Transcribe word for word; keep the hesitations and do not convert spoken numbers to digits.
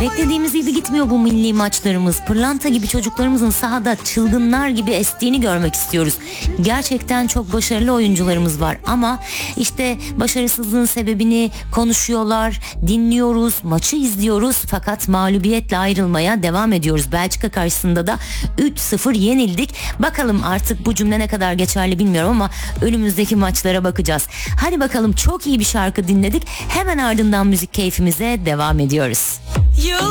Beklediğimiz gibi gitmiyor bu milli maçlarımız. Pırlanta gibi çocuklarımızın sahada çılgınlar gibi estiğini görmek istiyoruz. Gerçekten çok başarılı oyuncularımız var ama işte başarısızlığın sebebini konuşuyorlar, dinliyoruz, maçı izliyoruz fakat mağlubiyetle ayrılmaya devam ediyoruz. Belçika karşısında da üç sıfır yenildik. Bakalım artık bu cümle ne kadar geçerli bilmiyorum ama önümüzdeki maçlara bakacağız. Hadi bakalım, çok iyi bir şarkı dinledik. Hemen ardından müzik keyfimize devam ediyoruz. You